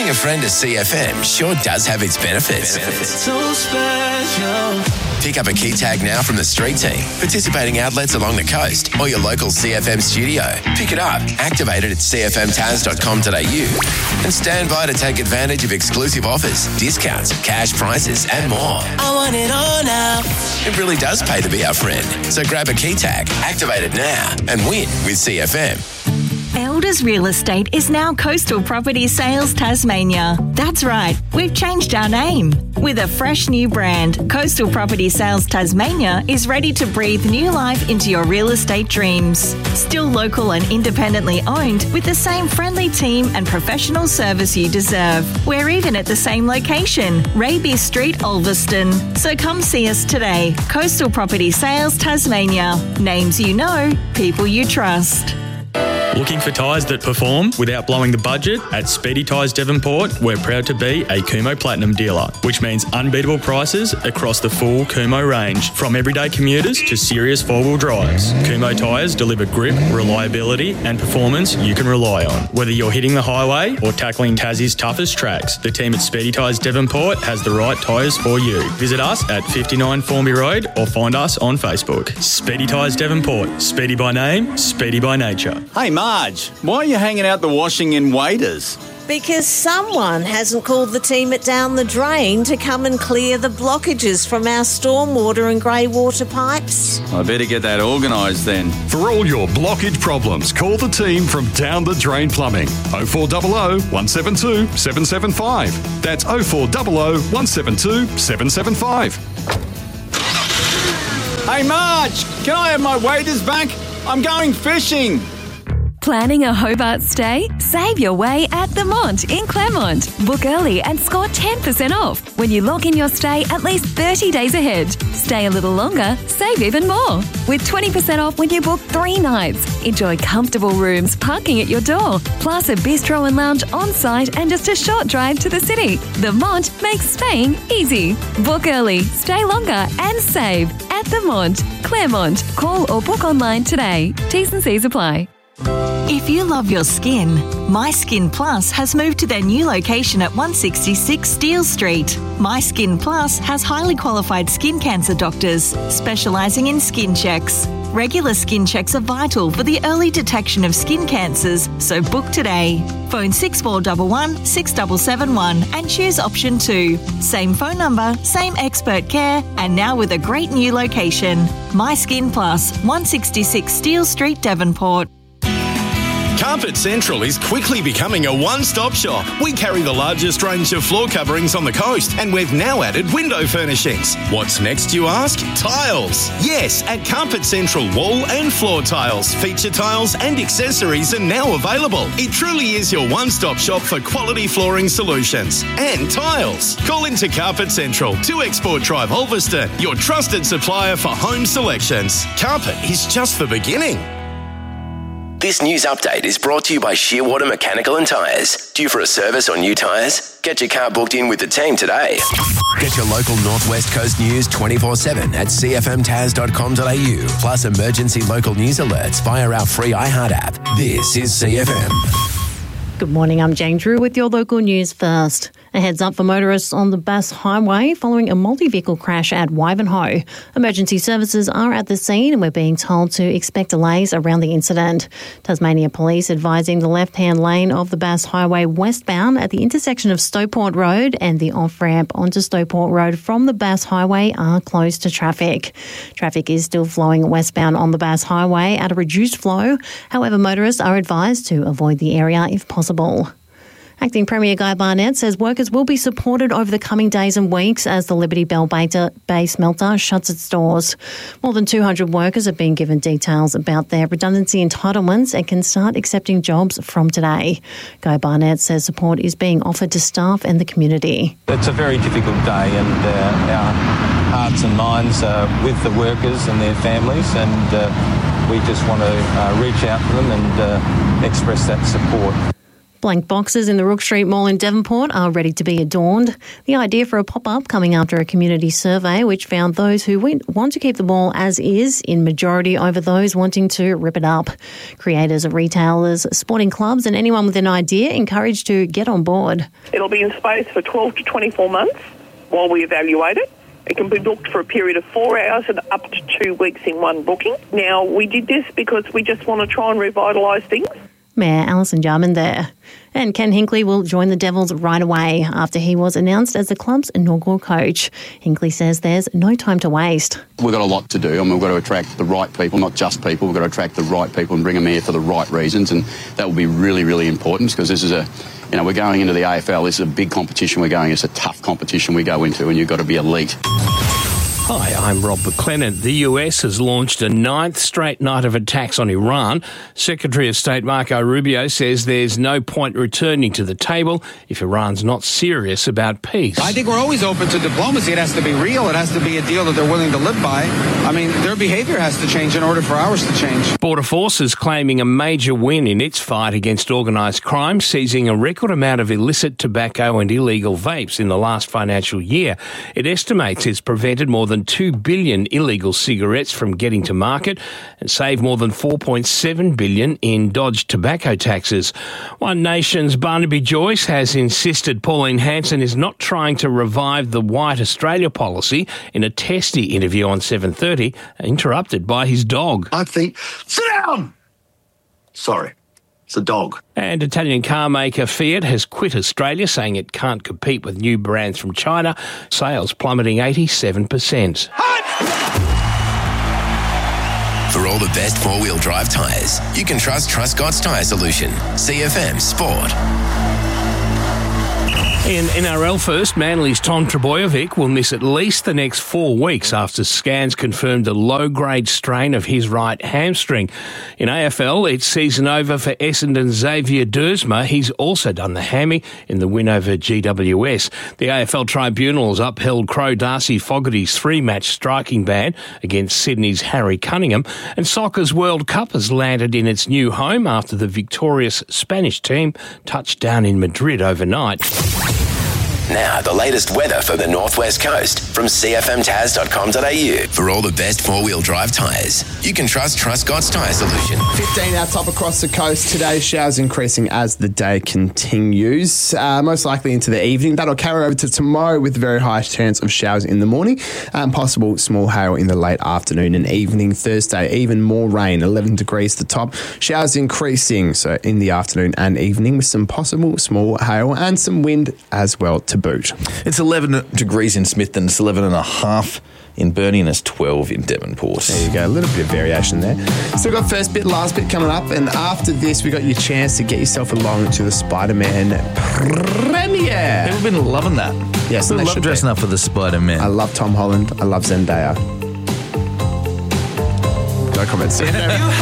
Being a friend of CFM sure does have its benefits. So special. Pick up a key tag now from the street team, participating outlets along the coast, or your local CFM studio. Pick it up, activate it at cfmtaz.com.au, and stand by to take advantage of exclusive offers, discounts, cash prizes, and more. I want it all now. It really does pay to be our friend. So grab a key tag, activate it now, and win with CFM. Elders Real Estate is now Coastal Property Sales Tasmania. That's right, we've changed our name. With a fresh new brand, Coastal Property Sales Tasmania is ready to breathe new life into your real estate dreams. Still local and independently owned, with the same friendly team and professional service you deserve. We're even at the same location, Raby Street, Ulverston. So come see us today. Coastal Property Sales Tasmania. Names you know, people you trust. Looking for tyres that perform without blowing the budget? At Speedy Tyres Devonport, we're proud to be a Kumho Platinum dealer, which means unbeatable prices across the full Kumho range, from everyday commuters to serious four-wheel drives. Kumho tyres deliver grip, reliability and performance you can rely on. Whether you're hitting the highway or tackling Tassie's toughest tracks, the team at Speedy Tyres Devonport has the right tyres for you. Visit us at 59 Formby Road or find us on Facebook. Speedy Tyres Devonport. Speedy by name, speedy by nature. Hey, Marge, why are you hanging out the washing in Waders? Because someone hasn't called the team at Down the Drain to come and clear the blockages from our stormwater and grey water pipes. I better get that organised then. For all your blockage problems, call the team from Down the Drain Plumbing. 0400 172 775. That's 0400 172 775. Hey, Marge, can I have my waders back? I'm going fishing. Planning a Hobart stay? Save your way at The Mont in Claremont. Book early and score 10% off when you lock in your stay at least 30 days ahead. Stay a little longer, save even more. With 20% off when you book 3 nights. Enjoy comfortable rooms, parking at your door, plus a bistro and lounge on site and just a short drive to the city. The Mont makes staying easy. Book early, stay longer and save at The Mont, Claremont. Call or book online today. T's and C's apply. If you love your skin, My Skin Plus has moved to their new location at 166 Steele Street. My Skin Plus has highly qualified skin cancer doctors specialising in skin checks. Regular skin checks are vital for the early detection of skin cancers, so book today. Phone 6411 6771 and choose option 2. Same phone number, same expert care, and now with a great new location. My Skin Plus, 166 Steele Street, Devonport. Carpet Central is quickly becoming a one-stop shop. We carry the largest range of floor coverings on the coast, and we've now added window furnishings. What's next, you ask? Tiles. Yes, at Carpet Central, wall and floor tiles, feature tiles and accessories are now available. It truly is your one-stop shop for quality flooring solutions and tiles. Call into Carpet Central, 2 Export Drive, Ulverston, your trusted supplier for home selections. Carpet is just the beginning. This news update is brought to you by Shearwater Mechanical and Tyres. Due for a service or new tyres? Get your car booked in with the team today. Get your local Northwest Coast news 24/7 at cfmtaz.com.au. Plus emergency local news alerts via our free iHeart app. This is CFM. Good morning, I'm Jane Drew with your local news first. A heads up for motorists on the Bass Highway following a multi-vehicle crash at Wivenhoe. Emergency services are at the scene and we're being told to expect delays around the incident. Tasmania Police advising the left-hand lane of the Bass Highway westbound at the intersection of Stowport Road and the off-ramp onto Stowport Road from the Bass Highway are closed to traffic. Traffic is still flowing westbound on the Bass Highway at a reduced flow. However, motorists are advised to avoid the area if possible. Acting Premier Guy Barnett says workers will be supported over the coming days and weeks as the Liberty Bell Bay smelter shuts its doors. More than 200 workers have been given details about their redundancy entitlements and can start accepting jobs from today. Guy Barnett says support is being offered to staff and the community. It's a very difficult day and our hearts and minds are with the workers and their families, and we just want to reach out to them and express that support. Blank boxes in the Rook Street Mall in Devonport are ready to be adorned. The idea for a pop-up coming after a community survey which found those who want to keep the mall as is in majority over those wanting to rip it up. Creators, retailers, sporting clubs and anyone with an idea encouraged to get on board. It'll be in space for 12 to 24 months while we evaluate it. It can be booked for a period of 4 hours and up to 2 weeks in one booking. Now, we did this because we just want to try and revitalise things. Mayor Alison Jarman there. And Ken Hinkley will join the Devils right away after he was announced as the club's inaugural coach. Hinkley says there's no time to waste. We've got a lot to do and we've got to attract the right people, not just people. We've got to attract the right people and bring them here for the right reasons, and that will be really, really important because this is we're going into the AFL. This is a big competition we're going. It's a tough competition we go into and you've got to be elite. Hi, I'm Rob McLennan. The US has launched a 9th straight night of attacks on Iran. Secretary of State Marco Rubio says there's no point returning to the table if Iran's not serious about peace. I think we're always open to diplomacy. It has to be real. It has to be a deal that they're willing to live by. I mean, their behaviour has to change in order for ours to change. Border Forces claiming a major win in its fight against organised crime, seizing a record amount of illicit tobacco and illegal vapes in the last financial year. It estimates it's prevented more than 2 billion illegal cigarettes from getting to market and saved more than 4.7 billion in dodged tobacco taxes. One Nation's Barnaby Joyce has insisted Pauline Hanson is not trying to revive the White Australia policy in a testy interview on 7:30, interrupted by his dog. I think, sit down! Sorry. It's a dog. And Italian car maker Fiat has quit Australia, saying it can't compete with new brands from China. Sales plummeting 87%. For all the best four-wheel drive tyres, you can trust Truscott's Tyre Solution. CFM Sport. In NRL first, Manly's Tom Trbojevic will miss at least the next 4 weeks after scans confirmed a low-grade strain of his right hamstring. In AFL, it's season over for Essendon's Xavier Dersma. He's also done the hammy in the win over GWS. The AFL Tribunals upheld Crow Darcy Fogarty's 3-match striking ban against Sydney's Harry Cunningham. And Soccer's World Cup has landed in its new home after the victorious Spanish team touched down in Madrid overnight. Now, the latest weather for the Northwest Coast from cfmtaz.com.au. For all the best four-wheel drive tyres, you can trust Truscott's Tyre Solution. 15 our top across the coast today. Showers increasing as the day continues. Most likely into the evening. That'll carry over to tomorrow with a very high chance of showers in the morning and possible small hail in the late afternoon and evening. Thursday, even more rain, 11 degrees the top. Showers increasing, so in the afternoon and evening with some possible small hail and some wind as well to boot. It's 11 degrees in Smithton, it's 11.5 in Burnie, and it's 12 in Devonport. There you go, a little bit of variation there. Still got first bit, last bit coming up, and after this we got your chance to get yourself along to the Spider-Man premiere. People have been loving that. Yes, I love dressing up for the Spider-Man. I love Tom Holland, I love Zendaya. No comments.